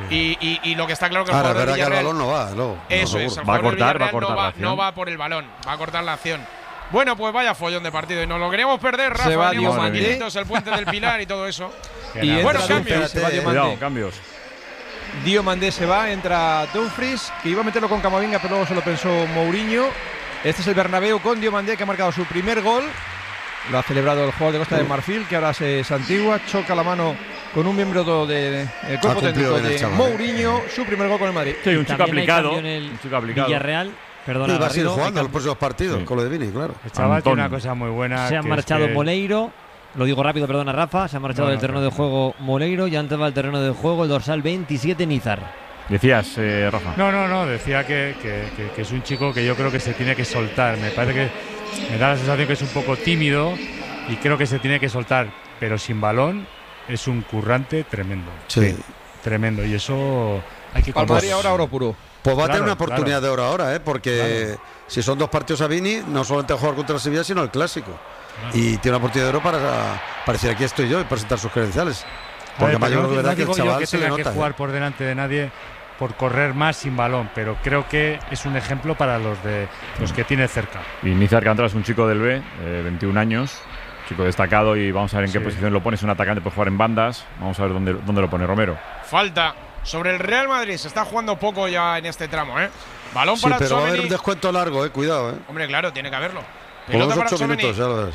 Y lo que está claro que el jugador del Villarreal, que el balón no va. Eso es. Va a cortar no va por el balón. Va a cortar la acción. Bueno, pues vaya follón de partido. Y nos lo queríamos perder, Rafa. Se va Diomandé, el puente del Pilar y todo eso. Y bueno, cambios. Diomandé se va, entra Dumfries, que iba a meterlo con Camavinga, pero luego se lo pensó Mourinho. Este es el Bernabéu con Diomandé, que ha marcado su primer gol. Lo ha celebrado el jugador de Costa de Marfil, que ahora se santigua, choca la mano con un miembro del cuerpo técnico de Mourinho. Su primer gol con el Madrid. Sí, un chico aplicado. Villarreal. Perdona, va a seguir jugando los próximos partidos con lo de Vini, claro. El chaval tiene una cosa muy buena. Se han marchado Moleiro. Lo digo rápido, perdona, Rafa. Se ha marchado del terreno de juego Moleiro y antes va al terreno de juego el dorsal 27, Nizar. Decías, Rafa. No. Decía que es un chico que yo creo que se tiene que soltar. Me parece que me da la sensación que es un poco tímido y creo que se tiene que soltar. Pero sin balón es un currante tremendo. Sí. Tremendo. Y eso hay que Madrid ahora oro puro. Pues va a tener una oportunidad de oro ahora, porque si son 2 partidos a Vini, no solamente jugar contra el Sevilla, sino el Clásico. Y tiene una oportunidad de oro para decir aquí estoy yo y presentar sus credenciales. Porque mayor verdad que el chaval se le nota. No que jugar por delante de nadie por correr más sin balón, pero creo que es un ejemplo para los que tiene cerca. Y Nizar Alcántara es un chico del B, 21 años, chico destacado, y vamos a ver en qué posición lo pone. Es un atacante, puede jugar en bandas. Vamos a ver dónde lo pone Romero. Falta sobre el Real Madrid. Se está jugando poco ya en este tramo, Balón para pero Tchouaméni. Va a haber un descuento largo, cuidado, Hombre, claro, tiene que haberlo. Pelota para 8 minutos, ya lo ves.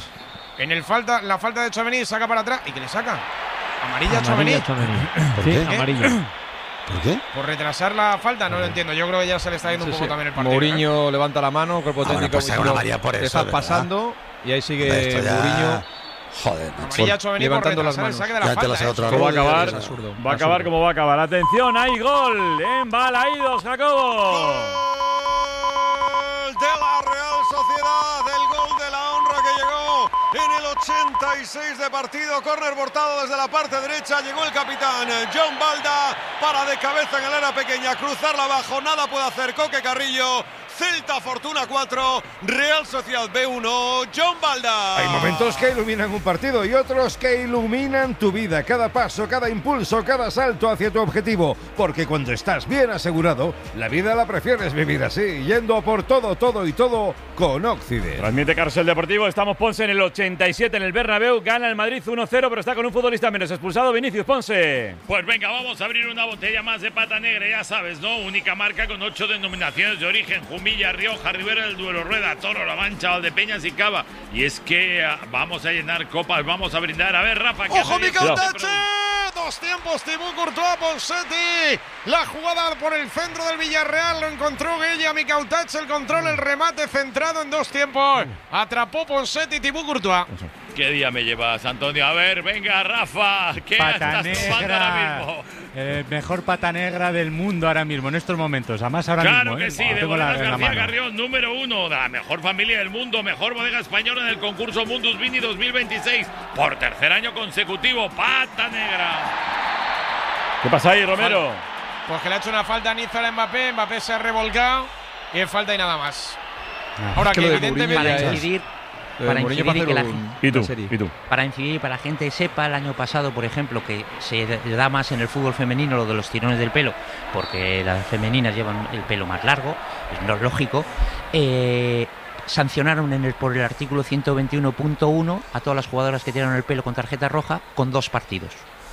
En la falta de Tchouaméni, saca para atrás. ¿Y qué le saca? Amarilla Tchouaméni. ¿Por qué? Amarilla. ¿Por qué? Por retrasar la falta, no lo entiendo. Yo creo que ya se le está yendo un poco también el partido. Mourinho levanta la mano, cuerpo técnico. Pues una María por eso, está pasando y ahí sigue Mourinho. Joder, Amarilla Tchouaméni levantando las manos. El saque de la falta. Va a acabar como va a acabar. Atención, hay gol en Balaídos, Jacobo. Gol de la Real Sociedad, el gol de la honra que llegó en el 86 de partido. Córner cortado desde la parte derecha. Llegó el capitán John Balda para de cabeza en el área pequeña, cruzarla abajo. Nada puede hacer Coque Carrillo. Celta Fortuna 4, Real Sociedad B1, John Balda. Hay momentos que iluminan un partido y otros que iluminan tu vida. Cada paso, cada impulso, cada salto hacia tu objetivo. Porque cuando estás bien asegurado, la vida la prefieres vivir así, yendo por todo con Occident. Transmite Carrusel Deportivo. Estamos Ponce en el 87 en el Bernabéu. Gana el Madrid 1-0, pero está con un futbolista menos expulsado. Vinicius Ponce. Pues venga, vamos a abrir una botella más de Pata Negra, ya sabes, ¿no? Única marca con 8 denominaciones de origen. Jumilla, Rioja, Ribera del Duero, Rueda, Toro, La Mancha, Valdepeñas y Cava. Y es que vamos a llenar copas, vamos a brindar. A ver, Rafa, ¿qué ¡ojo, Micautache! 2 tiempos, Thibaut Courtois, Ponseti. La jugada por el centro del Villarreal, lo encontró Gueye, Micautache, el control, el remate centrado en 2 tiempos. Atrapó Ponseti, Thibaut Courtois. ¿Qué día me llevas, Antonio? A ver, venga, Rafa. ¿Qué Pata estás tomando ahora negra. mismo? Mejor pata negra del mundo ahora mismo, en estos momentos. Además, ahora mismo. Claro que sí, de tengo Bodegas en la García mano. Carrión, número 1 de la mejor familia del mundo, mejor bodega española en el concurso Mundus Vini 2026. Por tercer año consecutivo, pata negra. ¿Qué pasa ahí, Romero? Pues que le ha hecho una falta a Nízar a Mbappé. Mbappé se ha revolcado y es falta y nada más. Ahora es que que lo de evidentemente Para incidir, para incidir y que la gente, ¿Y tú? para incidir y para la gente sepa, el año pasado, por ejemplo, que se da más en el fútbol femenino lo de los tirones del pelo, porque las femeninas llevan el pelo más largo, es lógico. Sancionaron por el artículo 121.1 a todas las jugadoras que tiraron el pelo con tarjeta roja con 2 partidos.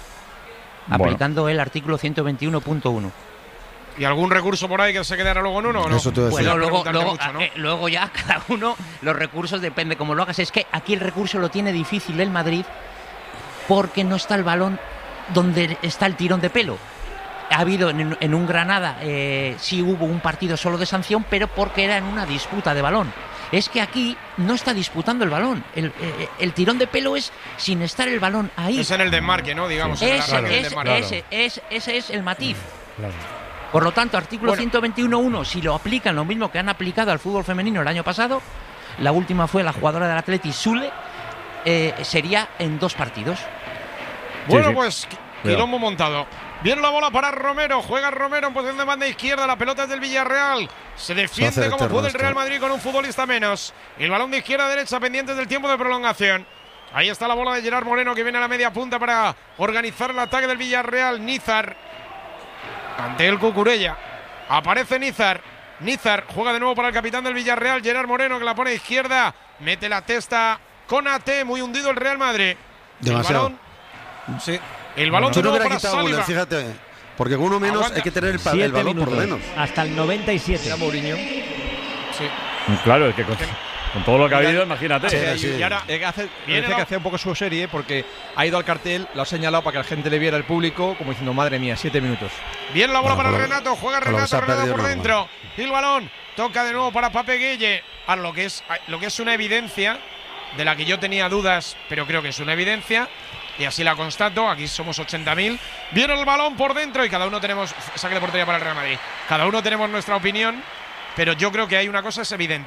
Bueno. Aplicando el artículo 121.1. ¿Y algún recurso por ahí que se quedará luego en uno o no? Eso te voy a decir. Bueno, Mucho, ¿no? luego ya cada uno, los recursos depende cómo lo hagas. Es que aquí el recurso lo tiene difícil el Madrid porque no está el balón donde está el tirón de pelo. Ha habido en un Granada, sí hubo un partido solo de sanción, pero porque era en una disputa de balón. Es que aquí no está disputando el balón. El tirón de pelo es sin estar el balón ahí. Es en el desmarque, ¿no? Digamos. Ese es el matiz. Claro. Por lo tanto, artículo 121.1, si lo aplican lo mismo que han aplicado al fútbol femenino el año pasado, la última fue la jugadora del Atleti, Sule, sería en 2 partidos. Bueno, pues quilombo montado. Viene la bola para Romero, juega Romero en posición de banda izquierda, la pelota es del Villarreal, se defiende como puede el Real Madrid con un futbolista menos. El balón de izquierda a derecha pendientes del tiempo de prolongación. Ahí está la bola de Gerard Moreno que viene a la media punta para organizar el ataque del Villarreal. Nízar ante el Cucurella. Aparece Nízar. Nízar juega de nuevo para el capitán del Villarreal, Gerard Moreno, que la pone a izquierda. Mete la testa con AT, muy hundido el Real Madrid. Demasiado. El balón, sí. El balón Yo no para hubiera quitado Saliba. Müller, fíjate. Porque con uno menos Aguanta. hay que tener el 7 balón por lo minutos, menos. hasta el 97. Mira Mourinho. Sí. Claro, es que con todo lo que ha habido, imagínate. Y ahora decía que hacía un poco su serie porque ha ido al cartel, lo ha señalado para que la gente le viera al público, como diciendo, madre mía, 7 minutos. Bien la bola Bueno, para Renato, juega Renato por dentro. Y el balón toca de nuevo para Pape Gueye. Ahora lo que es una evidencia, de la que yo tenía dudas, pero creo que es una evidencia, y así la constato, aquí somos 80.000. Viene el balón por dentro y cada uno tenemos, saque de portería para el Real Madrid, cada uno tenemos nuestra opinión, pero yo creo que hay una cosa, es evidente.